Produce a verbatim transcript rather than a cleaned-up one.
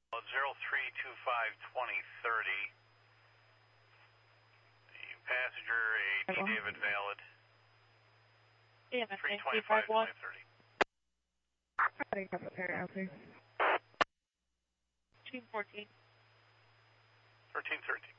zero three two five twenty thirty. The passenger, a T. David valid. three twenty-five twenty thirty. I think I'm okay, answer. two fourteen. thirteen thirteen.